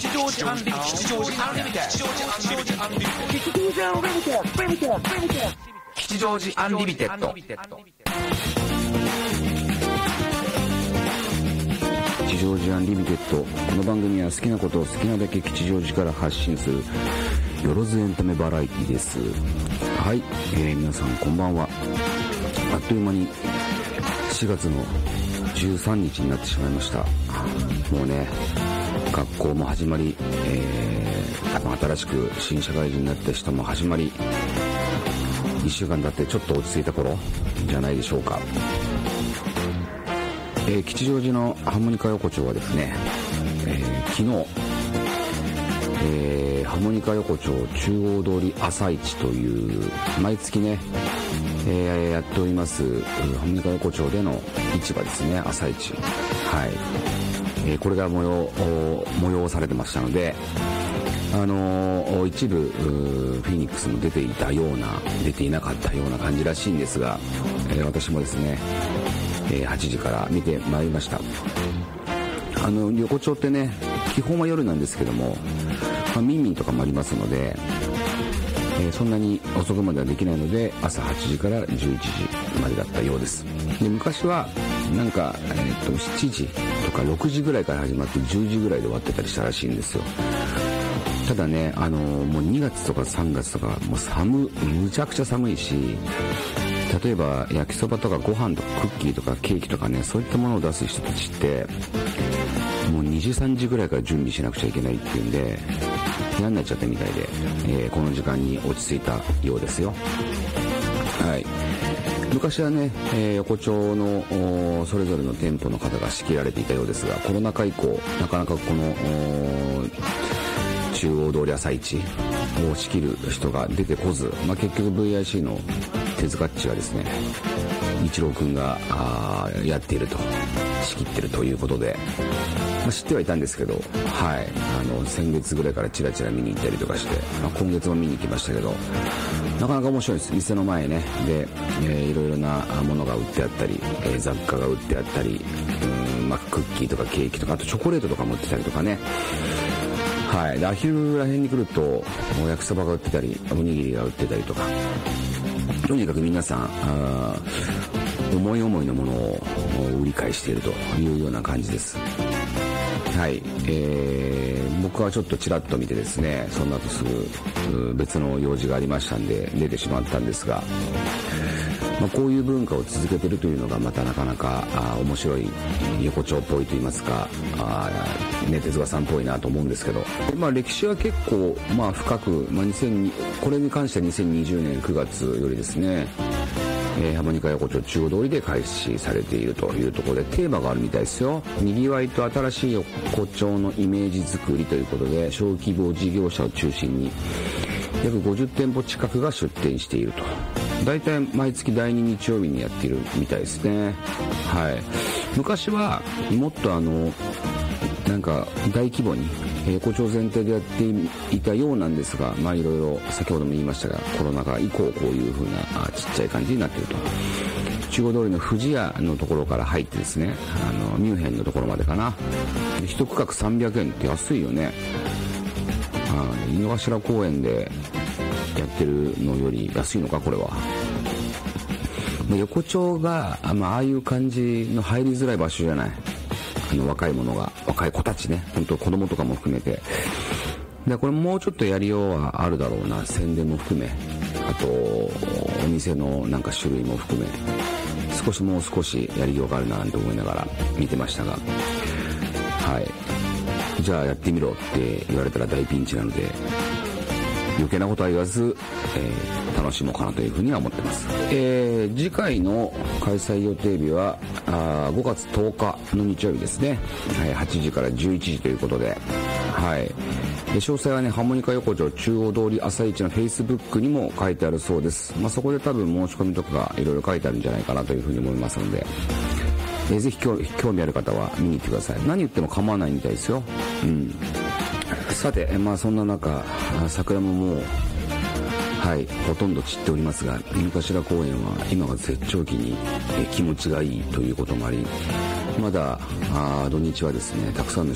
吉祥寺アンリミテッド吉祥寺アンリミテッド吉祥寺アンリミテッド吉祥寺アンリミテッド吉祥寺アンリミテッド。この番組は好きなことを好きなだけ吉祥寺から発信するよろずエンタメバラエティです。はい、皆さんこんばんは。あっという間に4月の13日になってしまいました。もうね、学校も始まり、新しく新社会人になった人も始まり、1週間経ってちょっと落ち着いた頃じゃないでしょうか。吉祥寺のハーモニカ横丁はですね、昨日、ハーモニカ横丁中央通り朝市という毎月ね、やっておりますハーモニカ横丁での市場ですね、朝市。はい、これが催されてましたので、一部フィニックスも出ていたような出ていなかったような感じらしいんですが、私もですね、8時から見てまいりました。横丁ってね、基本は夜なんですけども、ミンミンとかもありますので、そんなに遅くまではできないので、朝8時から11時までだったようです。で、昔はなんか、7時とか6時ぐらいから始まって10時ぐらいで終わってたりしたらしいんですよ。ただね、もう2月とか3月とかもうむちゃくちゃ寒いし、例えば焼きそばとかご飯とかクッキーとかケーキとかね、そういったものを出す人たちってもう2時3時ぐらいから準備しなくちゃいけないっていうんで嫌になっちゃったみたいで、この時間に落ち着いたようですよ。はい、昔はね、横丁のそれぞれの店舗の方が仕切られていたようですが、コロナ禍以降なかなかこの中央通り朝市を仕切る人が出てこず、結局 VIC の手塚っちがですね、一郎くんがやっていると、仕切ってるということで、知ってはいたんですけど、はい、先月ぐらいからチラチラ見に行ったりとかして、今月も見に行きましたけど、なかなか面白いです。店の前ねで、いろいろなものが売ってあったり、雑貨が売ってあったり、クッキーとかケーキとか、あとチョコレートとかも売ってたりとかね。はい、で、アヒルらへんに来ると焼きそばが売ってたり、おにぎりが売ってたりとか、とにかく皆さん思い思いのものを売り買いしているというような感じです。はい、僕はちょっとちらっと見てですね、その後すぐ別の用事がありましたんで出てしまったんですが、こういう文化を続けてるというのがまたなかなか面白い、横丁っぽいと言いますか、手塚さんっぽいなと思うんですけど、歴史は結構深く、これに関しては2020年9月よりですね、ハーモニカ横丁中央通りで開始されているというところで、テーマがあるみたいですよ。にぎわいと新しい横丁のイメージ作りということで、小規模事業者を中心に約50店舗近くが出店していると。だいたい毎月第2日曜日にやっているみたいですね。はい、昔はもっとなんか大規模に横丁全体でやっていたようなんですが、いろいろ先ほども言いましたが、コロナ禍以降こういう風なちっちゃい感じになっていると。中央通りの富士屋のところから入ってですね、ミュンヘンのところまでかな、一区画300円って安いよね。井の頭公園でやってるのより安いのかこれは。横丁がああいう感じの入りづらい場所じゃない。若い子たちね、本当子供とかも含めて。でこれもうちょっとやりようはあるだろうな。宣伝も含め、あとお店のなんか種類も含め、もう少しやりようがあるななんて思いながら見てましたが、はい、じゃあやってみろって言われたら大ピンチなので、余計なことは言わず、楽しもうかなというふうには思ってます。次回の開催予定日は5月10日の日曜日ですね、8時から11時ということで、はい、詳細はね、ハーモニカ横丁中央通り朝市の Facebook にも書いてあるそうです。そこで多分申し込みとかがいろいろ書いてあるんじゃないかなというふうに思いますので、ぜひ興味ある方は見に行ってください。何言っても構わないみたいですよ。さて、そんな中、桜ももう、ほとんど散っておりますが、井の頭公園は今が絶頂期に気持ちがいいということもあり、まだ土日はですね、たくさんの